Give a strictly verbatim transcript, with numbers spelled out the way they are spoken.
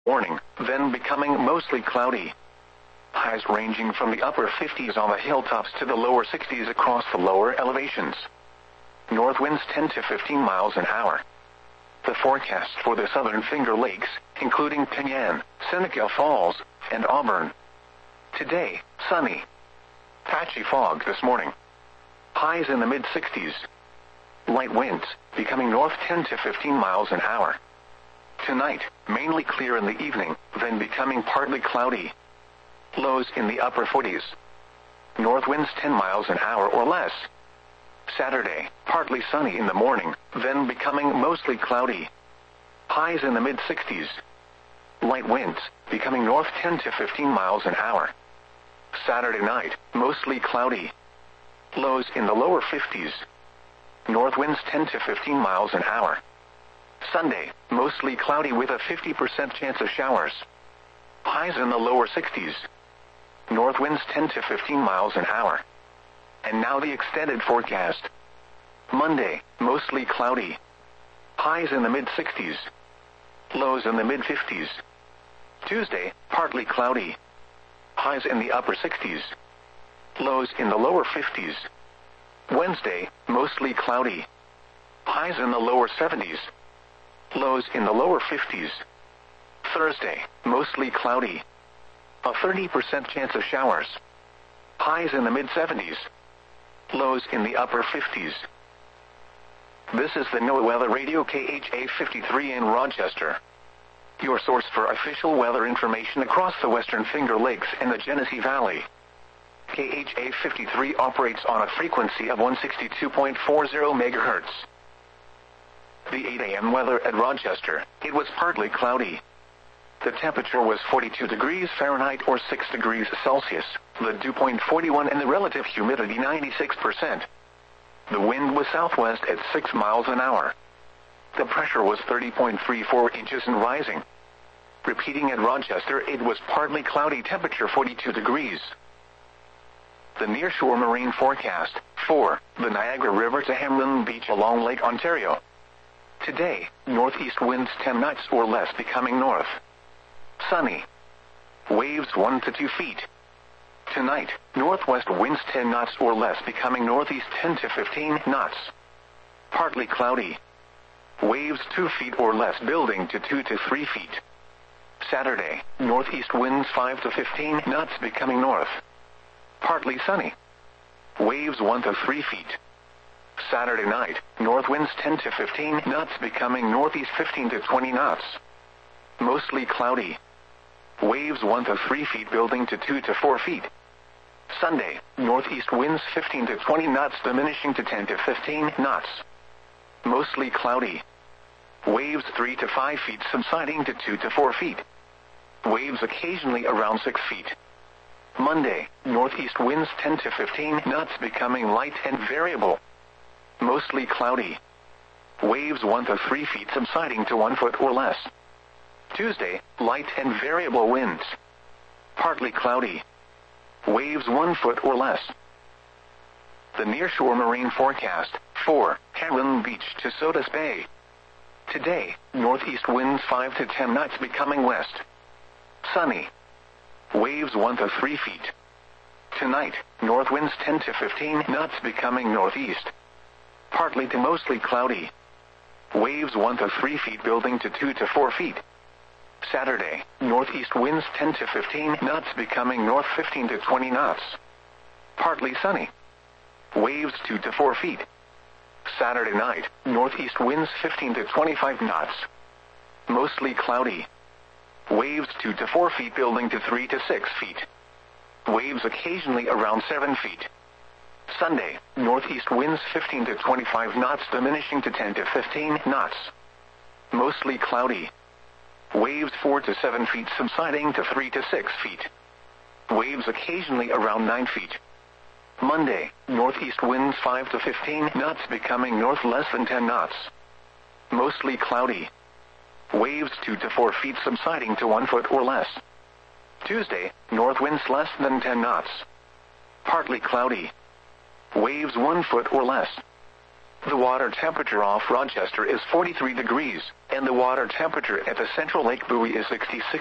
morning, then becoming mostly cloudy. Highs ranging from the upper fifties on the hilltops to the lower sixties across the lower elevations. North winds ten to fifteen miles an hour. The forecast for the southern Finger Lakes, including Penyan, Seneca Falls, and Auburn. Today, sunny. Patchy fog this morning. Highs in the mid-sixties. Light winds, becoming north ten to fifteen miles an hour. Tonight, mainly clear in the evening, then becoming partly cloudy. Lows in the upper forties. North winds ten miles an hour or less. Saturday, partly sunny in the morning, then becoming mostly cloudy. Highs in the mid-sixties. Light winds, becoming north ten to fifteen miles an hour. Saturday night, mostly cloudy. Lows in the lower fifties. North winds ten to fifteen miles an hour. Sunday, mostly cloudy with a fifty percent chance of showers. Highs in the lower sixties. North winds ten to fifteen miles an hour. And now the extended forecast. Monday, mostly cloudy. Highs in the mid-sixties. Lows in the mid-fifties. Tuesday, partly cloudy. Highs in the upper sixties. Lows in the lower fifties. Wednesday, mostly cloudy. Highs in the lower seventies. Lows in the lower fifties. Thursday, mostly cloudy. A thirty percent chance of showers. Highs in the mid-seventies. Lows in the upper fifties. This is the NOAA Weather Radio K H A fifty-three in Rochester. Your source for official weather information across the western Finger Lakes and the Genesee Valley. K H A fifty-three operates on a frequency of one sixty-two point four zero megahertz. The eight a m weather at Rochester, it was partly cloudy. The temperature was forty-two degrees Fahrenheit or six degrees Celsius, the dew point forty-one and the relative humidity ninety-six percent. The wind was southwest at six miles an hour. The pressure was thirty point three four inches and rising. Repeating at Rochester, it was partly cloudy, temperature forty-two degrees. The nearshore marine forecast, for the Niagara River to Hamlin Beach along Lake Ontario. Today, northeast winds ten knots or less becoming north. Sunny. Waves one to two feet. Tonight, northwest winds ten knots or less becoming northeast ten to fifteen knots. Partly cloudy. Waves two feet or less building to two to three feet. Saturday, northeast winds five to fifteen knots becoming north. Partly sunny. Waves one to three feet. Saturday night, north winds ten to fifteen knots becoming northeast fifteen to twenty knots. Mostly cloudy. Waves one to three feet building to two to four feet. Sunday, northeast winds fifteen to twenty knots diminishing to ten to fifteen knots. Mostly cloudy. Waves three to five feet subsiding to two to four feet. Waves occasionally around six feet. Monday, northeast winds ten to fifteen knots becoming light and variable. Mostly cloudy. Waves one to three feet subsiding to one foot or less. Tuesday, light and variable winds. Partly cloudy. Waves one foot or less. The nearshore marine forecast, for Hamlin Beach to Sodus Bay. Today, northeast winds five to ten knots becoming west. Sunny. Waves one to three feet. Tonight, north winds ten to fifteen knots becoming northeast. Partly to mostly cloudy. Waves one to three feet building to two to four feet. Saturday, northeast winds ten to fifteen knots becoming north fifteen to twenty knots. Partly sunny. Waves two to four feet. Saturday night, northeast winds fifteen to twenty-five knots. Mostly cloudy. Waves two to four feet building to three to six feet. Waves occasionally around seven feet. Sunday, northeast winds fifteen to twenty-five knots diminishing to ten to fifteen knots. Mostly cloudy. Waves four to seven feet subsiding to three to six feet. Waves occasionally around nine feet. Monday, northeast winds five to fifteen knots becoming north less than ten knots. Mostly cloudy. Waves two to four feet subsiding to one foot or less. Tuesday, north winds less than ten knots. Partly cloudy. Waves one foot or less. The water temperature off Rochester is forty-three degrees, and the water temperature at the Central Lake Buoy is sixty-six